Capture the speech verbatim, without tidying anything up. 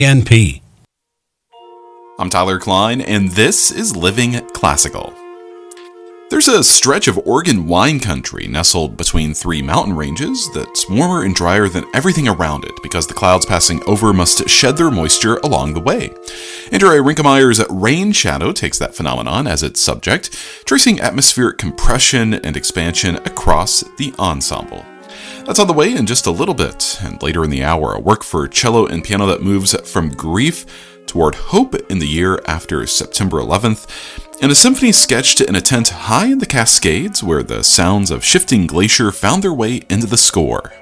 N P. I'm Tyler Klein, and this is Living Classical. There's a stretch of Oregon wine country nestled between three mountain ranges that's warmer and drier than everything around it because the clouds passing over must shed their moisture along the way. Andrew A. Rinkelmeyer's Rain Shadow takes that phenomenon as its subject, tracing atmospheric compression and expansion across the ensemble. That's on the way in just a little bit, and later in the hour, a work for cello and piano that moves from grief toward hope in the year after September eleventh, and a symphony sketched in a tent high in the Cascades where the sounds of shifting glacier found their way into the score.